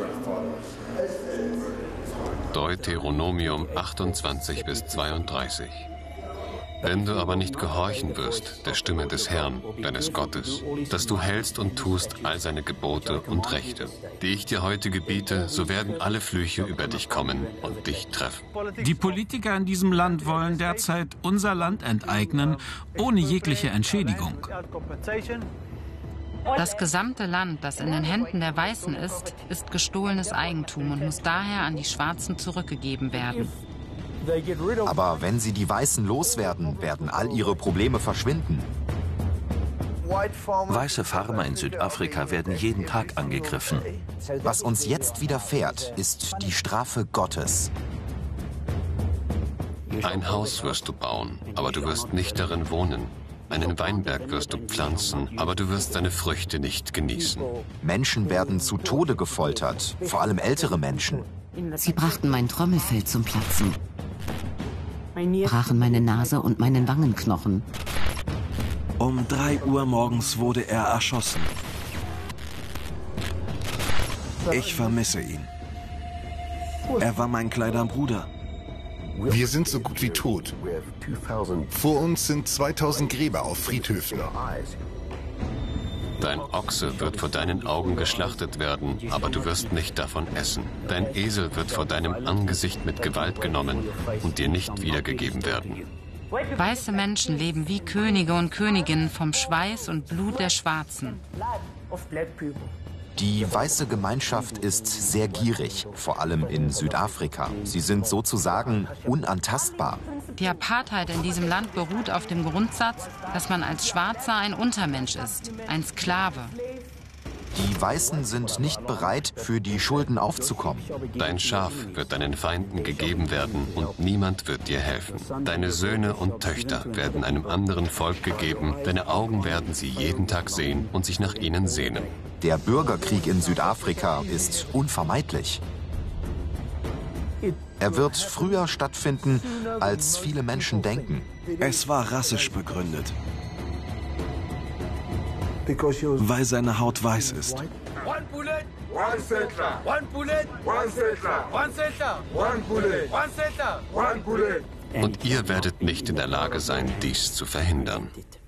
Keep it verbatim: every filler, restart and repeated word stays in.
Deuteronomium achtundzwanzig bis zweiunddreißig. Wenn du aber nicht gehorchen wirst der Stimme des Herrn, deines Gottes, dass du hältst und tust all seine Gebote und Rechte, die ich dir heute gebiete, so werden alle Flüche über dich kommen und dich treffen. Die Politiker in diesem Land wollen derzeit unser Land enteignen, ohne jegliche Entschädigung. Das gesamte Land, das in den Händen der Weißen ist, ist gestohlenes Eigentum und muss daher an die Schwarzen zurückgegeben werden. Aber wenn sie die Weißen loswerden, werden all ihre Probleme verschwinden. Weiße Farmer in Südafrika werden jeden Tag angegriffen. Was uns jetzt widerfährt, ist die Strafe Gottes. Ein Haus wirst du bauen, aber du wirst nicht darin wohnen. Einen Weinberg wirst du pflanzen, aber du wirst seine Früchte nicht genießen. Menschen werden zu Tode gefoltert, vor allem ältere Menschen. Sie brachten mein Trommelfell zum Platzen, brachen meine Nase und meinen Wangenknochen. Um drei Uhr morgens wurde er erschossen. Ich vermisse ihn. Er war mein kleiner Bruder. Wir sind so gut wie tot. Vor uns sind zweitausend Gräber auf Friedhöfen. Dein Ochse wird vor deinen Augen geschlachtet werden, aber du wirst nicht davon essen. Dein Esel wird vor deinem Angesicht mit Gewalt genommen und dir nicht wiedergegeben werden. Weiße Menschen leben wie Könige und Königinnen vom Schweiß und Blut der Schwarzen. Die weiße Gemeinschaft ist sehr gierig, vor allem in Südafrika. Sie sind sozusagen unantastbar. Die Apartheid in diesem Land beruht auf dem Grundsatz, dass man als Schwarzer ein Untermensch ist, ein Sklave. Die Weißen sind nicht bereit, für die Schulden aufzukommen. Dein Schaf wird deinen Feinden gegeben werden und niemand wird dir helfen. Deine Söhne und Töchter werden einem anderen Volk gegeben. Deine Augen werden sie jeden Tag sehen und sich nach ihnen sehnen. Der Bürgerkrieg in Südafrika ist unvermeidlich. Er wird früher stattfinden, als viele Menschen denken. Es war rassisch begründet, weil seine Haut weiß ist. Und ihr werdet nicht in der Lage sein, dies zu verhindern.